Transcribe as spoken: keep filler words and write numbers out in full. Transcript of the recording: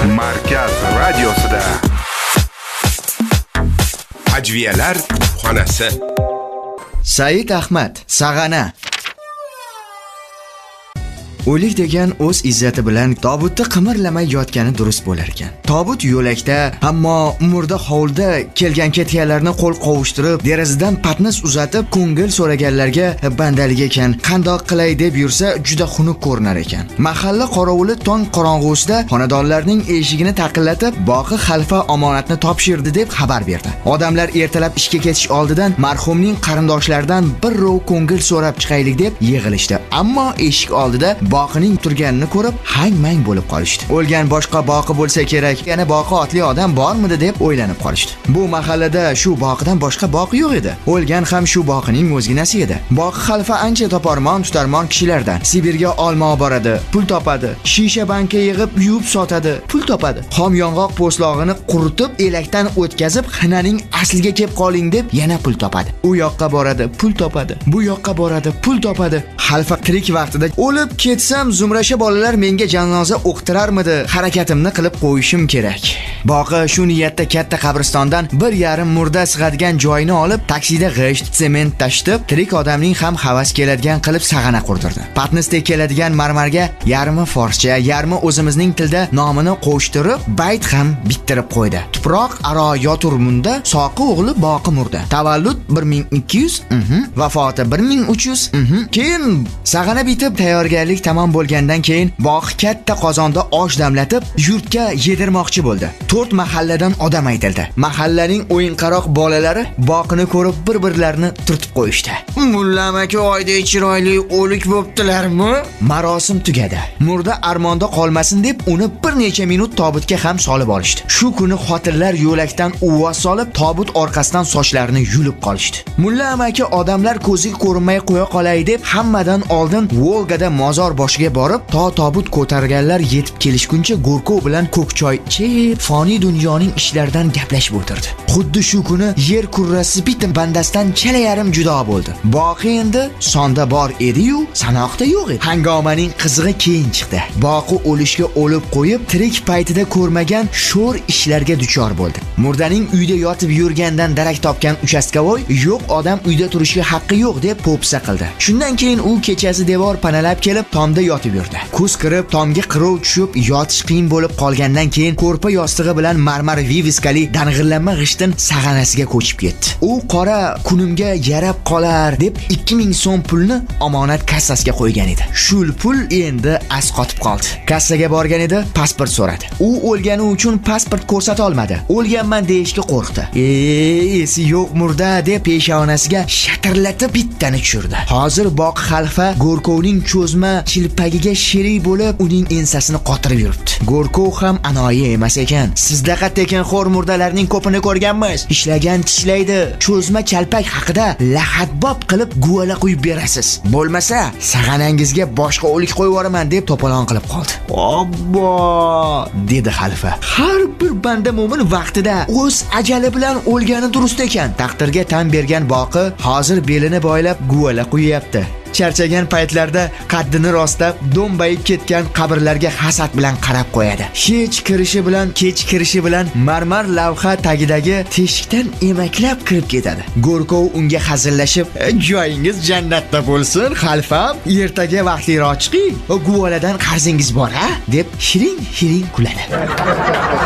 Markaz radiosida Ajviyalar xonasi. Said Ahmad, Sag'ana. O'lik degan o'z izzati bilan tobutda qimirlamay yotgani durust bo'lar ekan. Tobut yo'lakda, ammo murda hovlida kelgan ketganlarni qo'l qovushtirib, derazadan patnis uzatib, ko'ngil so'raganlarga bandalik ekan. Qandoq qilay deb yursa, juda xunuk ko'rinar ekan. Mahalla qorovuli tong qorong'usida xonadonlarning eshigini taqillatib, boqi xalfa omonatni topshirdi deb xabar berdi. Odamlar ertalab ishga ketish oldidan marhumning qarindoshlaridan bir rov ko'ngil so'rab chiqaylik deb yig'ilishdi. Ammo eshik oldida boqining turganini ko'rib hang-mang bo'lib qolishdi. O'lgan boshqa boqi bo'lsa kerak, yana boqi otli odam bormidi deb o'ylanib qolishdi. Bu mahallada shu boqidan boshqa boqi yo'q edi. O'lgan ham shu boqining o'zginasi edi. Boqi xalfa ancha toparmon, tutarmon kishilardan. Sibirga olma boradi, pul topadi. Shisha banka yig'ib, yuvib sotadi, pul topadi. Xom yong'oq po'slog'ini quritib, elakdan o'tkazib, xinaning asliga kelib qoling deb yana pul topadi. U yoqqa boradi, pul topadi. Bu yoqqa boradi, pul topadi. Xalfa tirik vaqtida o'lib ketsam, zumrasha bolalar menga janoza o'qtirarmidi? Harakatimni qilib qo'yishim kerak. Boqi shu niyatda katta qabristondan bir yarim murda sig'adigan joyini olib, taksida g'isht, sement tashtib, tirik odamning ham havas keladigan qilib Sag'ana qurdirdi. Patnisdek keladigan marmarga yarmi forscha, yarmi o'zimizning tilda nomini qo'shtirib, bayt ham bittirib qo'ydi. Tuproq aro yoturmunda soqi o'g'li Boqi murda. Tavallud bir ming ikki yuz, mhm, vafoti bir ming uch yuz, mhm. Keyin Sag'ana bitib tayyorgarlik tamom bo'lgandan keyin Boqi katta qozonda osh damlatib, yurtga yedirmoqchi bo'ldi. to'rt mahalladan odam aytildi. Mahallaning o'yinqaroq bolalari Boqini ko'rib bir-birlarini turtib qo'yishdi. "Mullam aka oyda chiroyli o'lik bo'ptilarmi?" Marosim tugadi. Murda armonda qolmasin deb uni bir necha minut tobutga ham solib olishdi. Shu kuni xotinlar yo'lakdan uvvos solib, tobut orqasidan sochlarini yulib qolishdi. Mullam aka odamlar ko'ziga ko'rinmay qo'ya qolay deb hammadan oldin Volgada mozor boshiga borib, to tobut ko'targanlar yetib kelishguncha Go'rkov bilan ko'k choy ichib, foniy dunyoning ishlaridan gaplashib o'tirdi. Xuddi shu kuni yer kurrasi bitta bandasdan chala yarim judo bo'ldi. Boqi endi sonda bor edi-yu, sanoqda yo'q edi. Hangomaning qizig'i keyin chiqdi. Boqi o'lishga o'lib qo'yib, tirik paytida ko'rmagan sho'r ishlarga duchor bo'ldi. Murdaning uyda yotib yurgandan darak topgan uchastkavoy, yo'q odam uyda turishga haqqi yo'q deb po'pisa qildi. Shundan keyin u kechasi devor panalab kelib, tomda yotib yurdi. Kuz kirib, tomga qirov tushib, yotish qiyin bo'lib qolgandan keyin ko'rpa yostig'i bilan marmar viviskali dang'illanma g'ishtin Sag'anasiga ko'chib ketdi. U qora kunimga yarab qolar deb ikki ming so'm pulni omonat kassasiga qo'ygan edi. Shul pul endi asqotib qoldi. Kassaga borgan edi, pasport so'radi. U o'lgani uchun pasport ko'rsata olmadi. O'lganman deyishga qo'rqdi. "Esi yo'q murda" deb peshonasiga shatirlatib bittani tushirdi. Hozir Boqi xalfa Go'rkovning cho'zma chilpagiga sherik bo'lib, uning ensasini qotirib yuribdi. Go'rkov ham anoyi emas ekan. Sizdaqa tekinxo'r murdalarning ko'pini ko'rganmiz. Ishlagan tishlaydi. Cho'zma chalpak haqida lahatbob qilib guvala qo'yib berasiz. Bo'lmasa, Sag'anangizga boshqa o'lik qo'yib yuboraman deb to'polon qilib qoldi. "Obbo!" dedi xalfa. Har bir banda mo'min vaqtida o'z ajali bilan o'lgani durust ekan. Taqdirga tan bergan Boqi hozir belini boylab guvala qo'yapti. Charchagan paytlarda qaddini rostlab, do'mbayib ketgan qabrlarga hasad bilan qarab qo'yadi. Hech kirishi bilan, kech kirishi bilan marmar lavha tagidagi teshikdan emaklab kirib ketadi. Go'rkov unga hazillashib, "Joyingiz jannatda bo'lsin, xalfam. Ertaga vaqtliroq chiqing. Guvaladan qarzingiz bor-a?" deb shirin-shirin kuladi.